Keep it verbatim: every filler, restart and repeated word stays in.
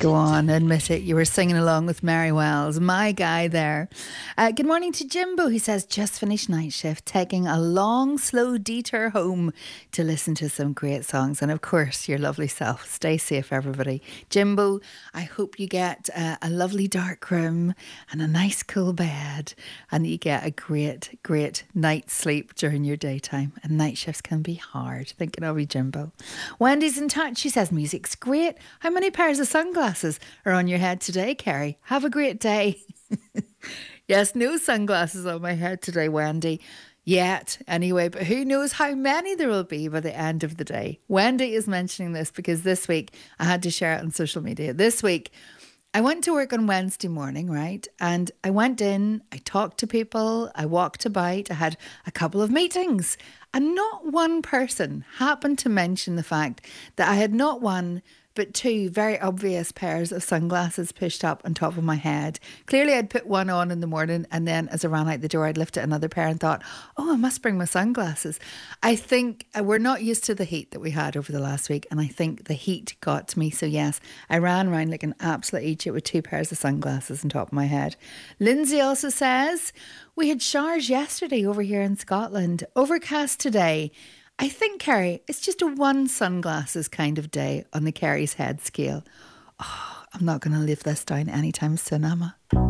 Go on, admit it. You were singing along with Mary Wells, my guy there. Uh, good morning to Jimbo. He says, just finished night shift, taking a long, slow detour home to listen to some great songs. And of course, your lovely self. Stay safe, everybody. Jimbo, I hope you get uh, a lovely dark room and a nice cool bed, and you get a great, great night's sleep during your daytime. And night shifts can be hard. Thinking of you, Jimbo. Wendy's in touch. She says, music's great. How many pairs of sunglasses are on your head today, Kerry? Have a great day. Yes, no sunglasses on my head today, Wendy. Yet, anyway, but who knows how many there will be by the end of the day. Wendy is mentioning this because this week, I had to share it on social media. This week, I went to work on Wednesday morning, right? And I went in, I talked to people, I walked about, I had a couple of meetings. And not one person happened to mention the fact that I had not one, but two very obvious pairs of sunglasses pushed up on top of my head. Clearly, I'd put one on in the morning, and then as I ran out the door, I'd lifted another pair and thought, oh, I must bring my sunglasses. I think we're not used to the heat that we had over the last week, and I think the heat got to me. So yes, I ran around like an absolute idiot with two pairs of sunglasses on top of my head. Lindsay also says, we had showers yesterday over here in Scotland. Overcast today. I think, Kerry, it's just a one sunglasses kind of day on the Kerry's head scale. Oh, I'm not going to live this down anytime soon, am I?